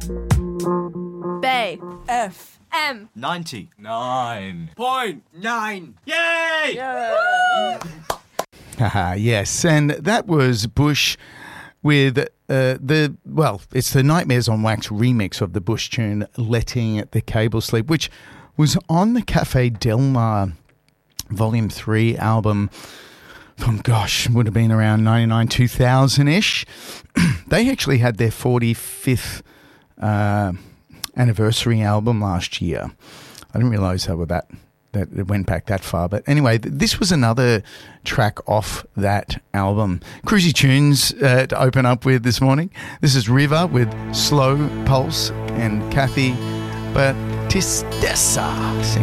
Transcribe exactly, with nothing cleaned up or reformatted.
Bay. F. M. ninety-nine Point nine. Yay! Haha, yes, and that was Bush with uh, the, well, it's the Nightmares on Wax remix of the Bush tune Letting the Cable Sleep, which was on the Cafe Del Mar Volume three album from, gosh, would have been around ninety-nine, two thousand-ish. They actually had their forty-fifth uh, anniversary album last year. I didn't realise how that that it went back that far. But anyway, th- this was another track off that album. Cruisy tunes uh, to open up with this morning. This is River with Slow Pulse and Kathy Batistessa.